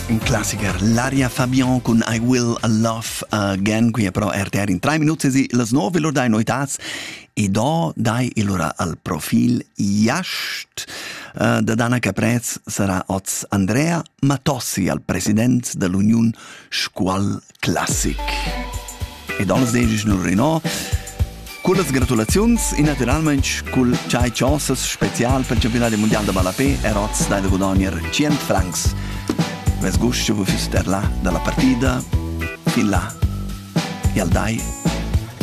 Un classiker, Laria Fabian con I Will Love Again, qui è però RTR in 3 minuti e le 9 lor dai noitats e do dai ilora al profil Yasht da Dana Caprez sarà oz Andrea Matossi al president dell'Union Scuol Classic. E do les deges nur rino con le gratulazions e naturalmente col chai ciosas special per il campionato mondiale de Balapé e roz dai de Godonier 100 francs. Ves guscio vu füster là dalla partida fin là e al dai